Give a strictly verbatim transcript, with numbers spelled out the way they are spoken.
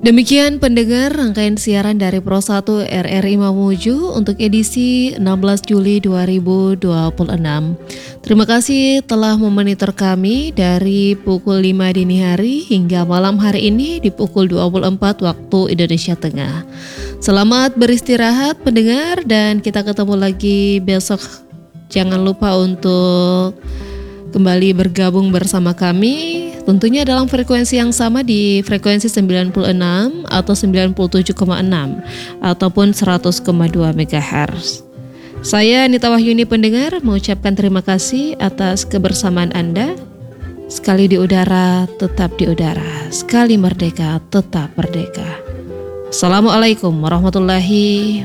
Demikian pendengar rangkaian siaran dari Pro satu R R I Mamuju untuk edisi enam belas Juli dua ribu dua puluh enam. Terima kasih telah memonitor kami dari pukul lima dini hari hingga malam hari ini di pukul dua puluh empat waktu Indonesia Tengah. Selamat beristirahat pendengar dan kita ketemu lagi besok. Jangan lupa untuk kembali bergabung bersama kami, tentunya dalam frekuensi yang sama di frekuensi sembilan puluh enam atau sembilan puluh tujuh koma enam ataupun seratus koma dua megahertz. Saya Nita Wahyuni pendengar mengucapkan terima kasih atas kebersamaan Anda. Sekali di udara, tetap di udara. Sekali merdeka, tetap merdeka. Assalamualaikum warahmatullahi wabarakatuh.